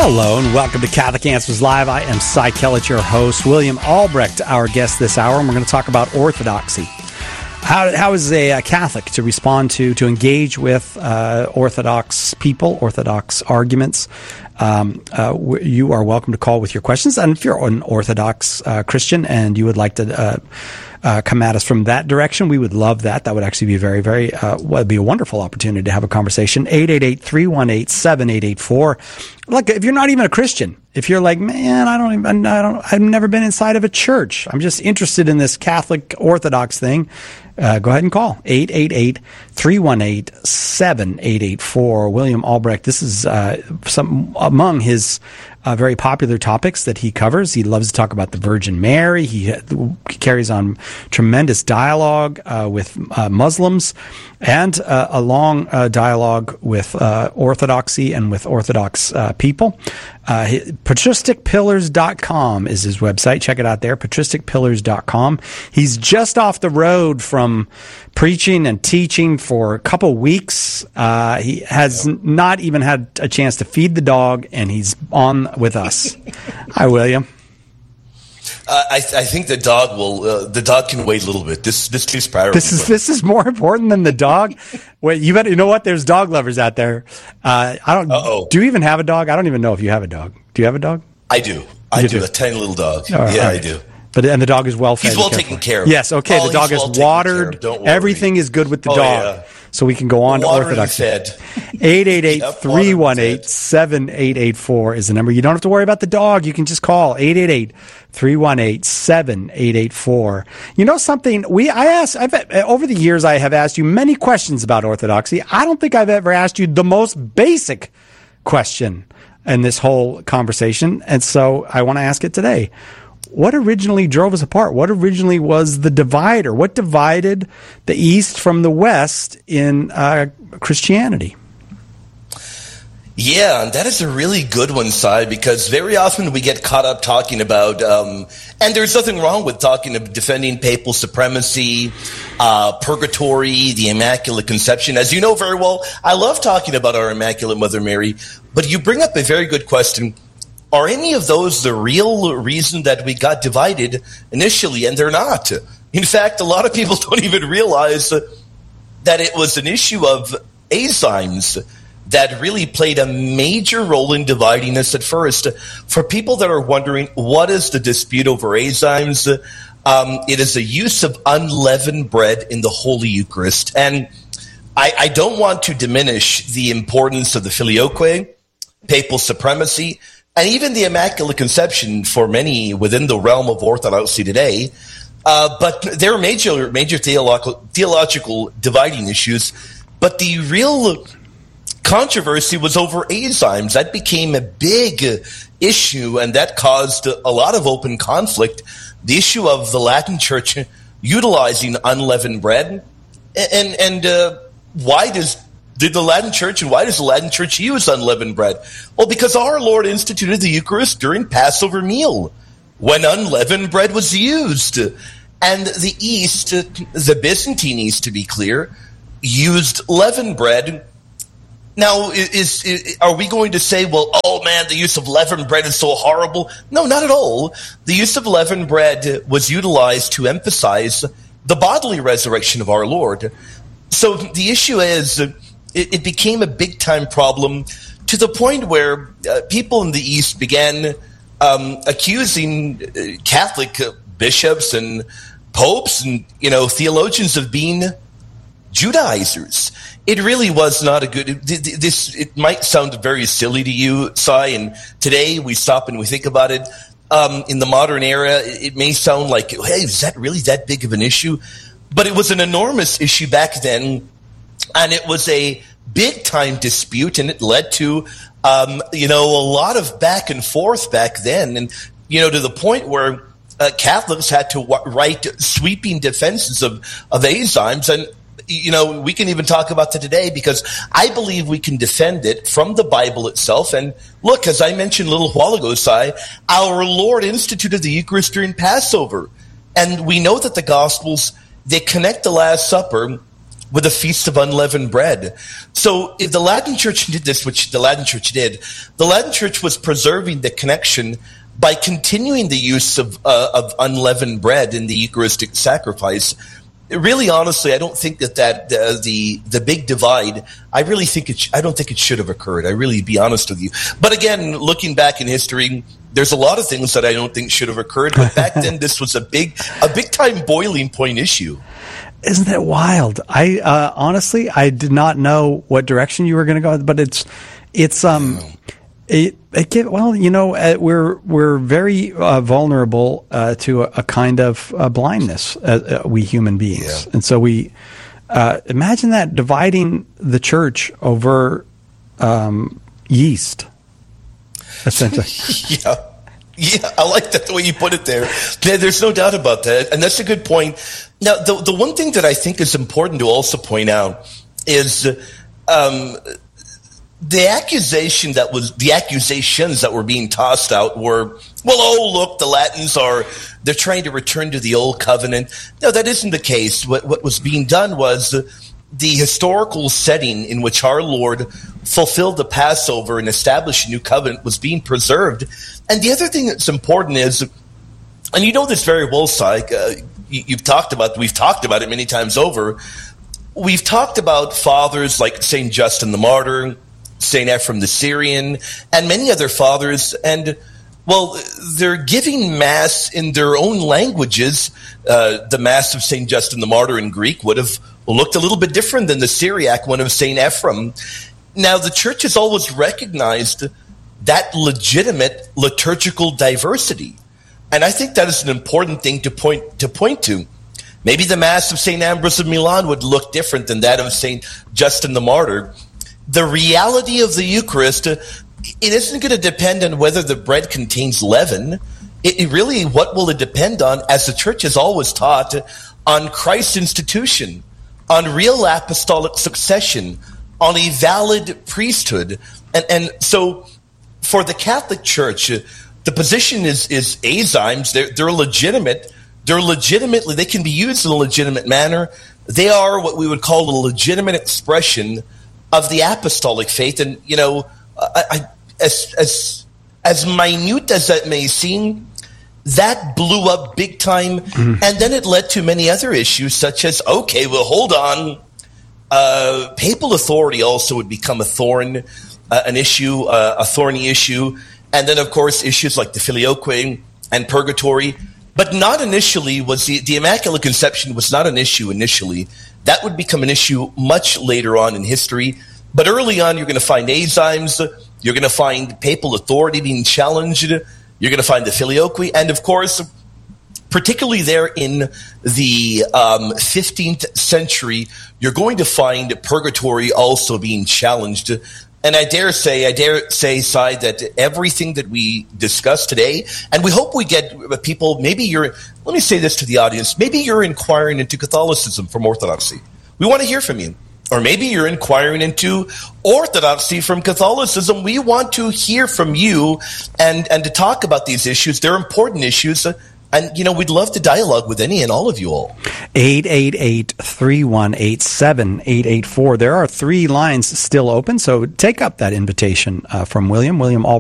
Hello and welcome to Catholic Answers Live. I am Cy Kellett, your host. William Albrecht, our guest this hour, and we're going to talk about orthodoxy. How is a Catholic to respond to engage with Orthodox people, Orthodox arguments? You are welcome to call with your questions. And if you're an Orthodox Christian and you would like to come at us from that direction, we would love that. That would actually be very, very, would be a wonderful opportunity to have a conversation. 888-318-7884. Look, if you're not even a Christian, if you're like, man, I've never been inside of a church, I'm just interested in this Catholic Orthodox thing, go ahead and call 888-318-7884. William Albrecht, this is some among his very popular topics that he covers. He loves to talk about the Virgin Mary. He carries on tremendous dialogue with Muslims and a long dialogue with Orthodoxy and with Orthodox people. PatristicPillars.com is his website. Check it out there, PatristicPillars.com. He's just off the road from preaching and teaching for a couple weeks. He has not even had a chance to feed the dog, and he's on with us. Hi, William. I think the dog will. The dog can wait a little bit. This is priority. This is more important than the dog. Wait, you better. You know what? There's dog lovers out there. I don't. Uh-oh. Do you even have a dog? I don't even know if you have a dog. Do you have a dog? I do. I do. A tiny little dog. Right. I do. And the dog is well fed. He's well taken care of. Yes. Okay. The dog is watered. Everything is good with the dog. Yeah. So we can go on to Orthodoxy. 888-318-7884 is the number. You don't have to worry about the dog. You can just call 888-318-7884. You know something? Over the years, I have asked you many questions about Orthodoxy. I don't think I've ever asked you the most basic question in this whole conversation. And so I want to ask it today. What originally drove us apart? What originally was the divider? What divided the East from the West in Christianity? Yeah, and that is a really good one, Cy, because very often we get caught up talking about, and there's nothing wrong with talking of defending papal supremacy, purgatory, the Immaculate Conception. As you know very well, I love talking about our Immaculate Mother Mary, but you bring up a very good question. Are any of those the real reason that we got divided initially? And they're not. In fact, a lot of people don't even realize that it was an issue of enzymes that really played a major role in dividing us at first. For people that are wondering, what is the dispute over enzymes? It is the use of unleavened bread in the Holy Eucharist. And I don't want to diminish the importance of the filioque, papal supremacy, and even the Immaculate Conception for many within the realm of Orthodoxy today. But there are major theological dividing issues. But the real controversy was over enzymes. That became a big issue, and that caused a lot of open conflict. The issue of the Latin Church utilizing unleavened bread. And why does the Latin Church use unleavened bread? Well, because our Lord instituted the Eucharist during Passover meal, when unleavened bread was used. And the East, the Byzantine East, to be clear, used leavened bread. Now, are we going to say, well, oh man, the use of leavened bread is so horrible? No, not at all. The use of leavened bread was utilized to emphasize the bodily resurrection of our Lord. So the issue is, it became a big-time problem to the point where people in the East began accusing Catholic bishops and popes and theologians of being Judaizers. It really was not a good. It might sound very silly to you, Cy, and today we stop and we think about it. In the modern era, it may sound like, hey, is that really that big of an issue? But it was an enormous issue back then, and it was a big-time dispute, and it led to, a lot of back and forth back then, and, to the point where Catholics had to write sweeping defenses of enzymes, and, we can even talk about that today because I believe we can defend it from the Bible itself. And look, as I mentioned a little while ago, Cy, our Lord instituted the Eucharist during Passover, and we know that the Gospels, they connect the Last Supper with a feast of unleavened bread. So if the Latin Church did this, which the Latin Church did, the Latin Church was preserving the connection by continuing the use of unleavened bread in the Eucharistic sacrifice. Really, honestly, I don't think that the big divide. I don't think it should have occurred. I really, be honest with you. But again, looking back in history, there's a lot of things that I don't think should have occurred. But back then, this was a big time boiling point issue. Isn't that wild? I honestly, I did not know what direction you were going to go, but we're very vulnerable to a kind of blindness, we human beings, and so we imagine that dividing the church over yeast, essentially. Yeah, I like that the way you put it there. There's no doubt about that, and that's a good point. Now, the one thing that I think is important to also point out is the accusations that were being tossed out were, well, look, the Latins they're trying to return to the old covenant. No, that isn't the case. What was being done was the historical setting in which our Lord fulfilled the Passover and established a new covenant was being preserved. And the other thing that's important is, and you know this very well, Syke, we've talked about it many times over. We've talked about fathers like St. Justin the Martyr, St. Ephrem the Syrian, and many other fathers, and, well, they're giving Mass in their own languages. The Mass of St. Justin the Martyr in Greek would have looked a little bit different than the Syriac one of St. Ephrem. Now, the Church has always recognized that legitimate liturgical diversity, and I think that is an important thing to point to. Maybe the Mass of St. Ambrose of Milan would look different than that of St. Justin the Martyr. The reality of the Eucharist, it isn't going to depend on whether the bread contains leaven. It really, what will it depend on, as the Church has always taught, on Christ's institution, on real apostolic succession, on a valid priesthood. And so for the Catholic Church, the position is azymes. They're legitimate. They can be used in a legitimate manner. They are what we would call a legitimate expression of the apostolic faith. And, you know, as minute as that may seem, that blew up big time. Mm-hmm. And then it led to many other issues, such as, okay, well, hold on. Papal authority also would become a thorny issue. And then, of course, issues like the filioque and purgatory. But not initially was the Immaculate Conception was not an issue initially. That would become an issue much later on in history. But early on, you're going to find azymes. You're going to find papal authority being challenged. You're going to find the filioque. And, of course, particularly there in the 15th century, you're going to find purgatory also being challenged. And I dare say, Sy, that everything that we discussed today, and we hope we get people, let me say this to the audience, maybe you're inquiring into Catholicism from Orthodoxy. We want to hear from you. Or maybe you're inquiring into Orthodoxy from Catholicism. We want to hear from you and to talk about these issues. They're important issues. And, you know, we'd love to dialogue with any and all of you all. 888-318-7884. There are 3 lines still open, so take up that invitation from William. William Albrecht.